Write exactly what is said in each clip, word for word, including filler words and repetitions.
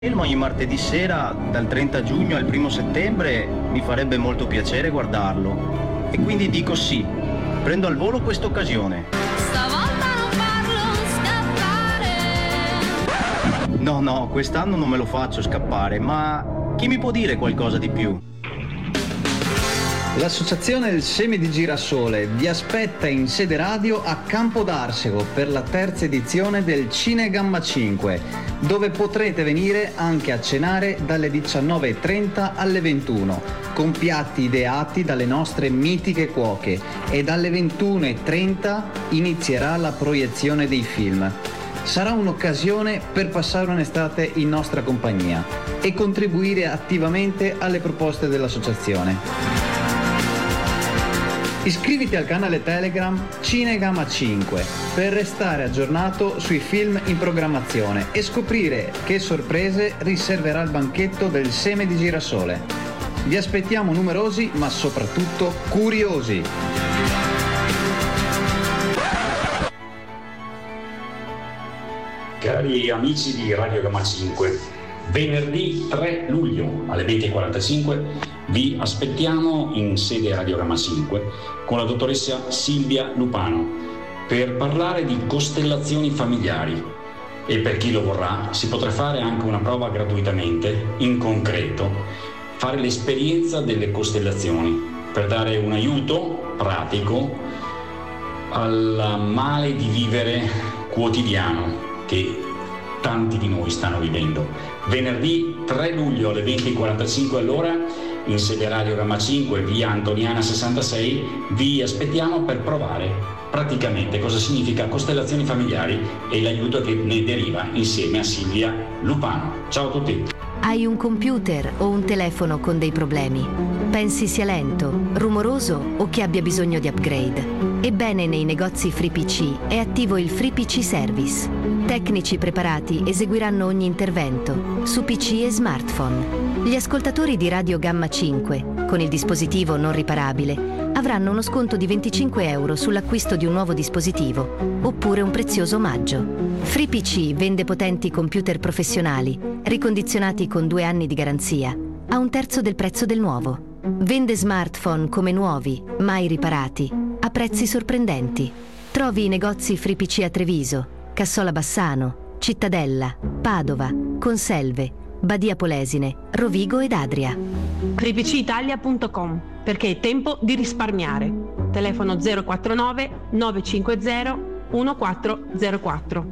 Film ogni martedì sera dal trenta giugno al primo settembre mi farebbe molto piacere guardarlo e quindi dico sì, prendo al volo questa occasione. Stavolta non farlo scappare. No, no, quest'anno non me lo faccio scappare, ma chi mi può dire qualcosa di più? L'Associazione del Seme di Girasole vi aspetta in sede radio a Campo d'Arsego per la terza edizione del Cine Gamma cinque, dove potrete venire anche a cenare dalle diciannove e trenta alle ventuno, con piatti ideati dalle nostre mitiche cuoche, e dalle ventuno e trenta inizierà la proiezione dei film. Sarà un'occasione per passare un'estate in nostra compagnia e contribuire attivamente alle proposte dell'associazione. Iscriviti al canale Telegram Cine Gamma cinque per restare aggiornato sui film in programmazione e scoprire che sorprese riserverà il banchetto del Seme di Girasole. Vi aspettiamo numerosi, ma soprattutto curiosi. Cari amici di Radio Gamma cinque, venerdì tre luglio alle venti e quarantacinque vi aspettiamo in sede Radio Gamma cinque con la dottoressa Silvia Lupano per parlare di costellazioni familiari, e per chi lo vorrà si potrà fare anche una prova gratuitamente, in concreto, fare l'esperienza delle costellazioni per dare un aiuto pratico al male di vivere quotidiano che tanti di noi stanno vivendo. Venerdì tre luglio alle venti e quarantacinque all'ora in sede Radio Gamma cinque, via Antoniana sessantasei, vi aspettiamo per provare praticamente cosa significa costellazioni familiari e l'aiuto che ne deriva insieme a Silvia Lupano. Ciao a tutti! Hai un computer o un telefono con dei problemi? Pensi sia lento, rumoroso o che abbia bisogno di upgrade? Ebbene, nei negozi FreePC è attivo il FreePC Service. Tecnici preparati eseguiranno ogni intervento su P C e smartphone. Gli ascoltatori di Radio Gamma cinque, con il dispositivo non riparabile, avranno uno sconto di venticinque euro sull'acquisto di un nuovo dispositivo, oppure un prezioso omaggio. FreePC vende potenti computer professionali, ricondizionati con due anni di garanzia, a un terzo del prezzo del nuovo. Vende smartphone come nuovi, mai riparati, a prezzi sorprendenti. Trovi i negozi FreePC a Treviso, Cassola Bassano, Cittadella, Padova, Conselve, Badia Polesine, Rovigo ed Adria. free p c italia punto com, perché è tempo di risparmiare. Telefono zero quattro nove nove cinque zero uno quattro zero quattro.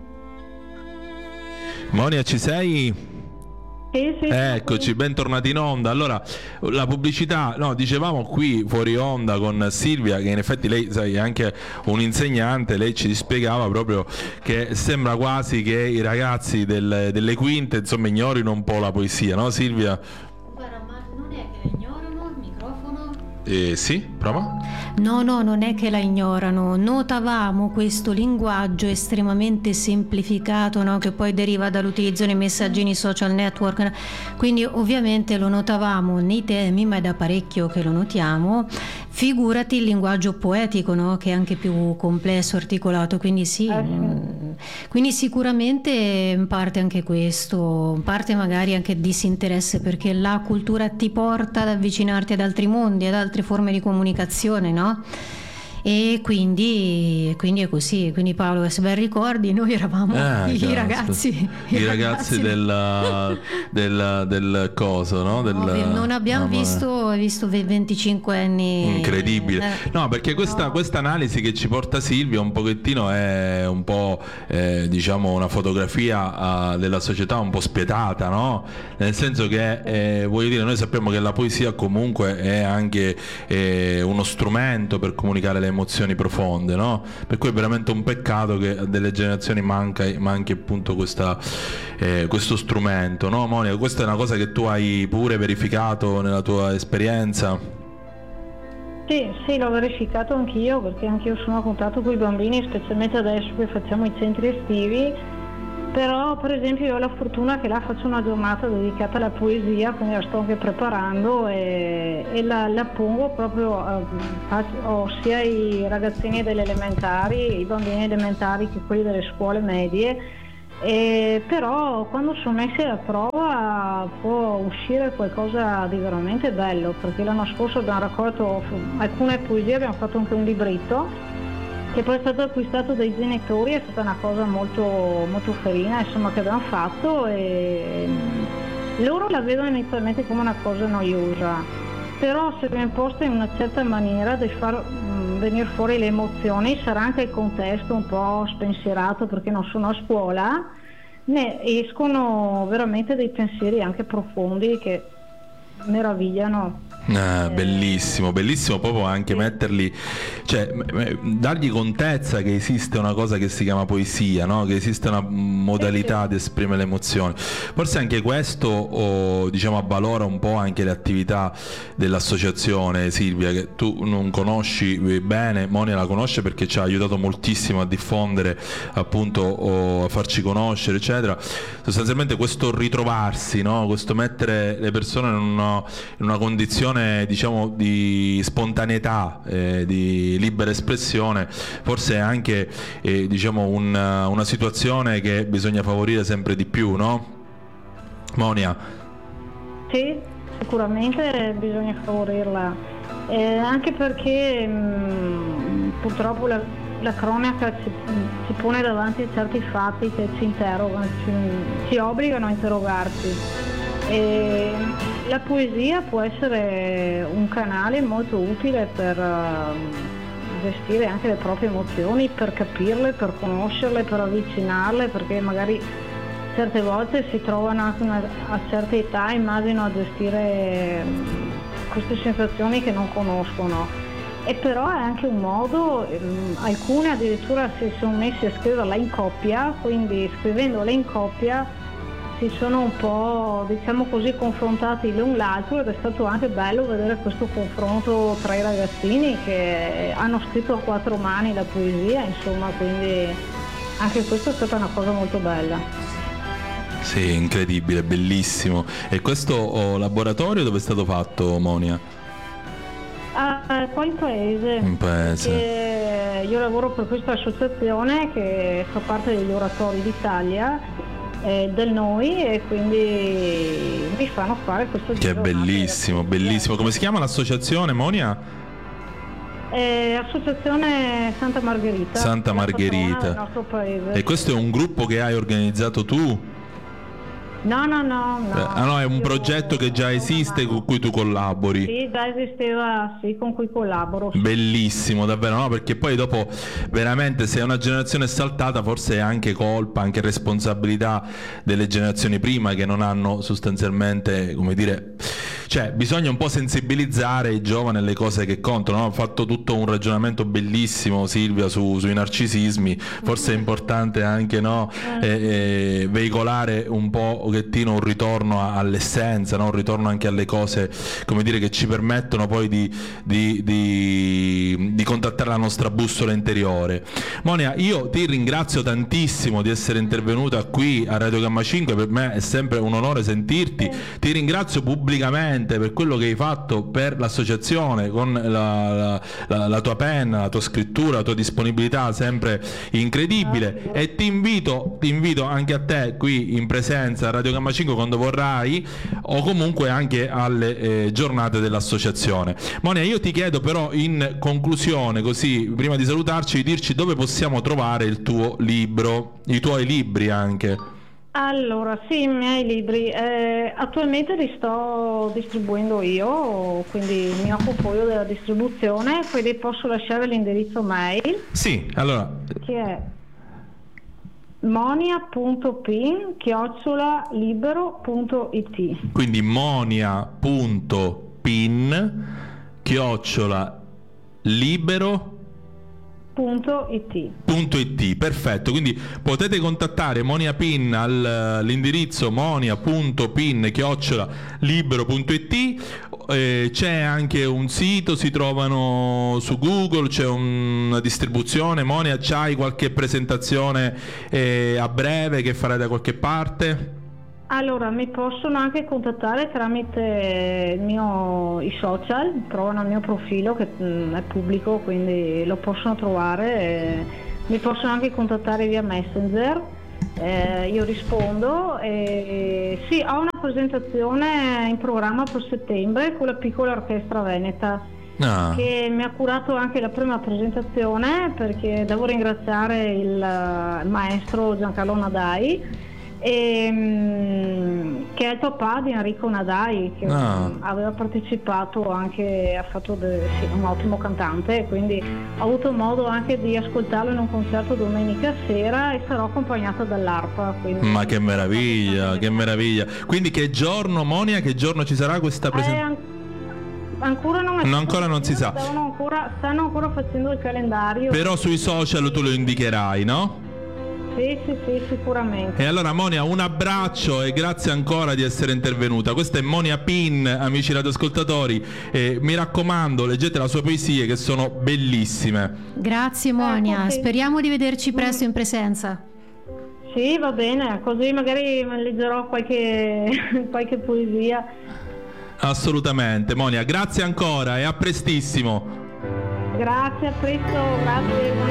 Monia, ci sei? Sì, sì, Eccoci, bentornati in onda. Allora, la pubblicità, no, dicevamo qui fuori onda con Silvia, che in effetti lei, sai, è anche un insegnante, lei ci spiegava proprio che sembra quasi che i ragazzi del, delle quinte, insomma, ignorino un po' la poesia, no Silvia? Guarda, ma non è che la ignorano il microfono? Eh, sì, prova. No, no, non è che la ignorano. Notavamo questo linguaggio estremamente semplificato, no? Che poi deriva dall'utilizzo dei messaggini social network. Quindi ovviamente lo notavamo nei temi, ma è da parecchio che lo notiamo. Figurati il linguaggio poetico, no? Che è anche più complesso, articolato. Quindi sì, Eh, sì. quindi sicuramente in parte anche questo, in parte magari anche disinteresse, perché la cultura ti porta ad avvicinarti ad altri mondi, ad altre forme di comunicazione, no? E quindi, quindi è così. Quindi Paolo, se ben ricordi, noi eravamo Eh, i caspita. ragazzi I ragazzi del, del, del coso, no? Del, Ovvio, non abbiamo mamma mia. visto, visto venticinque anni. Incredibile. Eh, No, perché questa no. questa analisi che ci porta Silvia un pochettino è un po' eh, diciamo una fotografia eh, della società un po' spietata, no? Nel senso che eh, voglio dire, noi sappiamo che la poesia comunque è anche eh, uno strumento per comunicare le emozioni profonde, no? Per cui è veramente un peccato che a delle generazioni manca, manchi appunto questa, eh, questo strumento, no Monica? Questa è una cosa che tu hai pure verificato nella tua esperienza? Sì, sì, l'ho verificato anch'io, perché anch'io sono a contatto con i bambini, specialmente adesso che facciamo i centri estivi. Però per esempio io ho la fortuna che là faccio una giornata dedicata alla poesia, quindi la sto anche preparando e, e la, la pongo proprio, eh, faccio- ho sia i ragazzini delle elementari, i bambini elementari che quelli delle scuole medie, E però quando sono messi alla prova può uscire qualcosa di veramente bello, perché l'anno scorso abbiamo raccolto alcune poesie, abbiamo fatto anche un libretto che poi è stato acquistato dai genitori, è stata una cosa molto, molto carina, insomma, che abbiamo fatto, e loro la vedono inizialmente come una cosa noiosa, però se viene posta in una certa maniera di far venire fuori le emozioni, sarà anche il contesto un po' spensierato perché non sono a scuola, ne escono veramente dei pensieri anche profondi che meravigliano. Ah, bellissimo, bellissimo proprio anche metterli, cioè dargli contezza che esiste una cosa che si chiama poesia, no? Che esiste una modalità di esprimere le emozioni. Forse anche questo oh, diciamo avvalora un po' anche le attività dell'associazione, Silvia, che tu non conosci bene. Monia la conosce perché ci ha aiutato moltissimo a diffondere, appunto, oh, a farci conoscere, eccetera. Sostanzialmente questo ritrovarsi, no? Questo mettere le persone in una, in una condizione, diciamo, di spontaneità, eh, di libera espressione, forse è anche eh, diciamo un, una situazione che bisogna favorire sempre di più, no? Monia? Sì, sicuramente bisogna favorirla, eh, anche perché mh, purtroppo la, la cronaca ci, ci pone davanti a certi fatti che ci interrogano, ci, ci obbligano a interrogarci. E la poesia può essere un canale molto utile per uh, gestire anche le proprie emozioni, per capirle, per conoscerle, per avvicinarle, perché magari certe volte si trovano anche una, a certe età, immagino, a gestire queste sensazioni che non conoscono. E però è anche un modo, ehm, alcune addirittura si sono messi a scriverla in coppia, quindi scrivendola in coppia si sono un po', diciamo così, confrontati l'un l'altro, ed è stato anche bello vedere questo confronto tra i ragazzini che hanno scritto a quattro mani la poesia, insomma, quindi anche questa è stata una cosa molto bella. Sì, incredibile, bellissimo. E questo oh, laboratorio dove è stato fatto, Monia? Ah, qua in paese. In paese. Io lavoro per questa associazione che fa parte degli oratori d'Italia, eh, del Noi, e quindi mi fanno fare questo che giro. Che bellissimo, bellissimo. Come si chiama l'associazione, Monia? Eh, Associazione Santa Margherita. Santa Margherita. Del nostro paese. E questo è un gruppo che hai organizzato tu? No, no, no, no. Eh, ah no, è un Io, progetto che già esiste, con cui tu collabori. Sì, già esisteva, sì, con cui collaboro. Sì. Bellissimo, davvero, no? Perché poi dopo veramente, se una generazione è saltata, forse è anche colpa, anche responsabilità delle generazioni prima, che non hanno sostanzialmente, come dire, cioè bisogna un po' sensibilizzare i giovani alle cose che contano, no? Ho fatto tutto un ragionamento bellissimo, Silvia, su, sui narcisismi. Forse è importante anche, no? eh, eh, veicolare un po' un ritorno all'essenza, no? Un ritorno anche alle cose, come dire, che ci permettono poi di, di, di, di contattare la nostra bussola interiore. Monia, io ti ringrazio tantissimo di essere intervenuta qui a Radio Gamma cinque, per me è sempre un onore sentirti. Ti ringrazio pubblicamente per quello che hai fatto per l'associazione, con la, la, la, la tua penna, la tua scrittura, la tua disponibilità sempre incredibile, e ti invito, ti invito anche a te qui in presenza a Radio Gamma cinque quando vorrai, o comunque anche alle eh, giornate dell'associazione. Monia, io ti chiedo però in conclusione, così prima di salutarci, di dirci dove possiamo trovare il tuo libro, i tuoi libri anche. Allora, sì, i miei libri eh, attualmente li sto distribuendo io, quindi mi occupo io della distribuzione, quindi posso lasciare l'indirizzo mail. Sì, allora, che è monia punto pin chiocciola libero punto it. Quindi monia punto pin chiocciola libero Punto it. Punto it, perfetto. Quindi potete contattare Monia Pin all'indirizzo monia punto pin chiocciola libero punto it. Eh, c'è anche un sito, si trovano su Google, c'è una distribuzione. Monia, c'hai qualche presentazione eh, a breve che farai da qualche parte? Allora, mi possono anche contattare tramite il mio, i social, trovano il mio profilo che mh, è pubblico, quindi lo possono trovare. E mi possono anche contattare via Messenger, eh, io rispondo. E sì, ho una presentazione in programma per settembre con la piccola orchestra veneta, Ah. che mi ha curato anche la prima presentazione, perché devo ringraziare il, il maestro Giancarlo Nadai, e, mm, che è il papà di Enrico Nadai, che Ah. mm, aveva partecipato anche, ha fatto de- sì, un ottimo cantante, quindi ho avuto modo anche di ascoltarlo in un concerto domenica sera e sarò accompagnata dall'arpa. Quindi... Ma che meraviglia, che meraviglia. Quindi che giorno, Monia, che giorno ci sarà questa Eh, presentazione? an- ancora non, è No, ancora non si sa. devono ancora, stanno ancora facendo il calendario. Però sui social tu lo indicherai, no? Sì, sì, sì, sicuramente. E allora Monia, un abbraccio e grazie ancora di essere intervenuta. Questa è Monia Pin, amici radioascoltatori, e mi raccomando, leggete le sue poesie che sono bellissime. Grazie Monia, Ecco, sì. speriamo di vederci presto in presenza. Sì, va bene, così magari leggerò qualche, qualche poesia. Assolutamente, Monia, grazie ancora e a prestissimo. Grazie, a presto, grazie. buona-